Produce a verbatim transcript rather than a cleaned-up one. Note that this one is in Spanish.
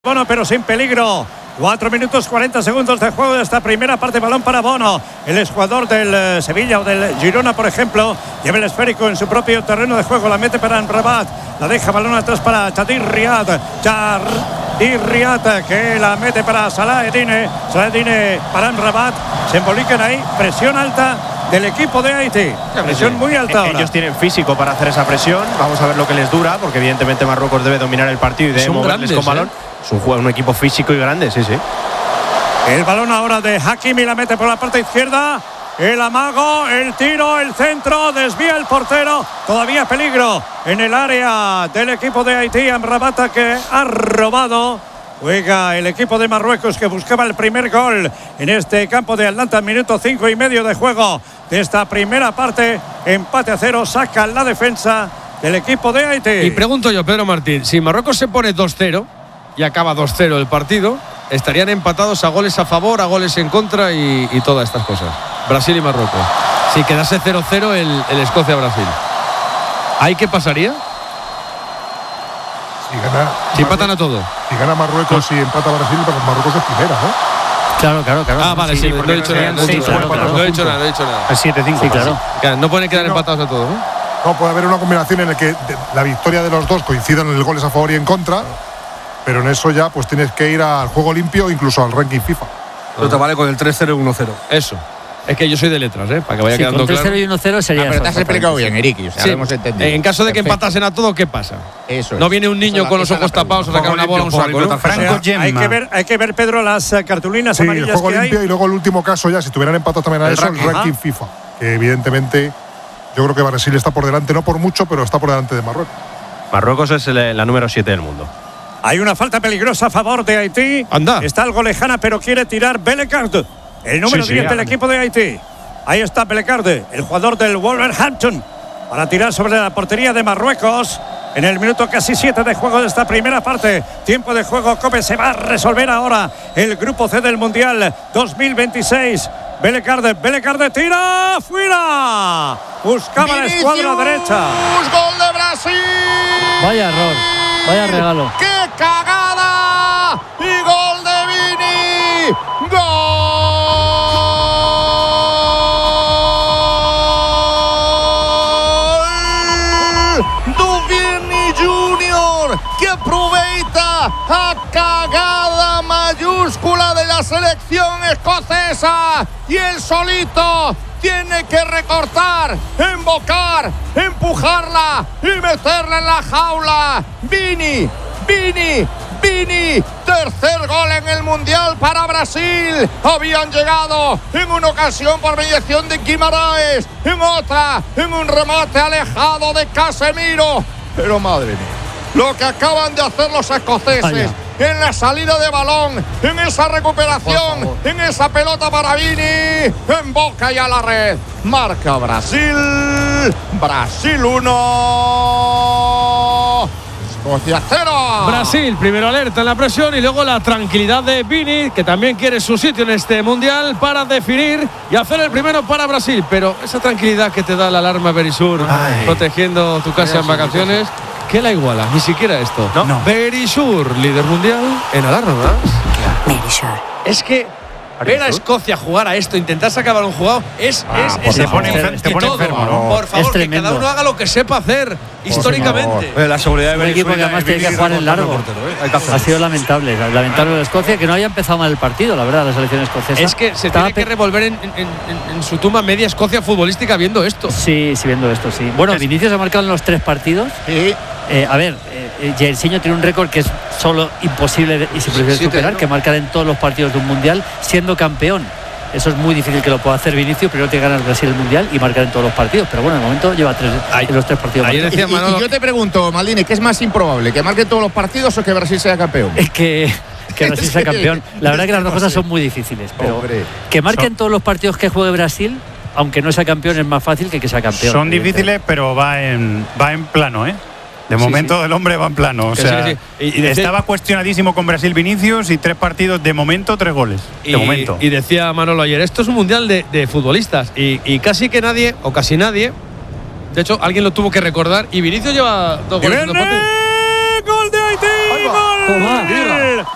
Bono, pero sin peligro. cuatro minutos cuarenta segundos de juego de esta primera parte. Balón para Bono. El exjugador del eh, Sevilla o del Girona, por ejemplo, lleva el esférico en su propio terreno de juego. La mete para Amrabat. La deja balón atrás para Chadir Riad. Chadir Riad que la mete para Salahedine. Salahedine para Amrabat. Se embolican ahí. Presión alta del equipo de Haití. Presión muy alta ahora. Ellos tienen físico para hacer esa presión. Vamos a ver lo que les dura, porque evidentemente Marruecos debe dominar el partido y debe moverles con balón. ¿eh? Es un, juego, un equipo físico y grande, sí, sí. El balón ahora de Hakimi, la mete por la parte izquierda. El amago, el tiro, el centro, desvía el portero. Todavía peligro en el área del equipo de Haití. Amrabat que ha robado. Juega el equipo de Marruecos que buscaba el primer gol en este campo de Atlanta. Minuto cinco y medio de juego de esta primera parte. Empate a cero, saca la defensa del equipo de Haití. Y pregunto yo, Pedro Martín, si Marruecos se pone dos cero y acaba dos cero el partido, estarían empatados a goles a favor, a goles en contra y, y todas estas cosas. Brasil y Marruecos. Si quedase cero cero el, el Escocia-Brasil. ¿Ahí qué pasaría? Si gana, si empatan a todo. Si gana Marruecos y empata Brasil, pues Marruecos es primera, ¿no? Claro, claro, claro. Ah, vale, sí, sí, no he dicho nada. No he dicho nada, no he dicho nada, no he dicho nada. El siete cinco. Sí, claro. claro. No pueden quedar no, empatados a todos, ¿no? No, puede haber una combinación en la que la victoria de los dos coincidan en el goles a favor y en contra, pero en eso ya pues tienes que ir al juego limpio, incluso al ranking FIFA. No te vale con el tres cero y uno cero. Eso. Es que yo soy de letras, ¿eh? Para que vaya sí, quedando con claro. tres cero y uno cero sería. Ah, pero te has explicado bien, Eric. O sea, sí. lo hemos entendido. En caso de que Perfecto. empatasen a todo, ¿qué pasa? Eso es. No viene un niño la, con los ojos tapados a sacar una bola a un saco, ¿no? Franco o sea, hay que ver, hay que ver, Pedro, las uh, cartulinas sí, amarillas el juego que limpio hay. Y luego el último caso ya, si tuvieran empatado también a el eso, ranking, el ranking ajá. FIFA. Que evidentemente yo creo que Brasil está por delante, no por mucho, pero está por delante de Marruecos. Marruecos es el, la número siete del mundo. Hay una falta peligrosa a favor de Haití. Anda. Está algo lejana, pero quiere tirar Belecard, el número sí, diez sí, del anda. equipo de Haití. Ahí está Belecard, el jugador del Wolverhampton, para tirar sobre la portería de Marruecos. En el minuto casi siete de juego de esta primera parte. Tiempo de juego, Cope. Se va a resolver ahora el grupo C del Mundial dos mil veintiséis. Belecard, Belecard tira fuera. Buscaba la escuadra derecha. ¡Gol de Brasil! Vaya error, vaya regalo. ¡Qué cagada! ¡Y gol de Vini! ¡Gol! ¡Do Vini Junior! ¡Que aproveita a cagada mayúscula de la selección escocesa! Y el solito tiene que recortar, embocar, empujarla y meterla en la jaula. Vini, Vini, Vini, tercer gol en el Mundial para Brasil. Habían llegado en una ocasión por mediación de Guimaraes, en otra, en un remate alejado de Casemiro. Pero madre mía, lo que acaban de hacer los escoceses. Vaya. En la salida de balón, en esa recuperación, en esa pelota para Vini, en boca y a la red. Marca Brasil, Brasil uno, Escocia cero. Brasil, primero alerta en la presión y luego la tranquilidad de Vini, que también quiere su sitio en este Mundial para definir y hacer el primero para Brasil. Pero esa tranquilidad que te da la alarma Berisur, Ay. protegiendo tu casa en vacaciones, ¿qué la iguala? Ni siquiera esto. No. no. Berisur, líder mundial en alarmas. Berisur. Es que ver a Escocia jugar a esto, intentar sacar balón jugado, es, ah, es, es te pone, enfer te pone todo. enfermo, ¿no? Por favor, que cada uno haga lo que sepa hacer históricamente. No. La seguridad de un equipo que además tiene que jugar en largo. Portero, ¿eh? Ha sido lamentable, lamentable de Escocia, que no haya empezado mal el partido, la verdad, la selección escocesa. Es que se Estaba tiene que revolver en, en, en, en su tumba media Escocia futbolística viendo esto. Sí, sí, viendo esto, sí. Bueno, es... Vinicius ha marcado en los tres partidos. Sí. Eh, a ver, eh, Jairzinho tiene un récord que es solo imposible de, y se prefiere superar, ¿no? Que marcar en todos los partidos de un mundial siendo campeón. Eso es muy difícil que lo pueda hacer Vinicius. Primero tiene que ganar Brasil el mundial y marcar en todos los partidos. Pero bueno, de momento lleva tres Ay, en los tres partidos. Y, y, y yo te pregunto, Maldini, ¿qué es más improbable? ¿Que marque todos los partidos o que Brasil sea campeón? Es que, que Brasil sea campeón. La verdad es que las dos cosas son muy difíciles. Pero Hombre. que marque en todos los partidos que juegue Brasil, aunque no sea campeón, es más fácil que que sea campeón. Son difíciles, pero va en, va en plano, ¿eh? De sí, momento sí. el hombre va en plano. O que sea, sí, sí. Y, y decía, estaba cuestionadísimo con Brasil Vinicius y tres partidos de momento, tres goles. Y, de momento. Y decía Manolo ayer, esto es un mundial de, de futbolistas. Y, y casi que nadie, o casi nadie, de hecho, alguien lo tuvo que recordar. Y Vinicius lleva dos goles. ¡Gol de Haití! ¡Gol!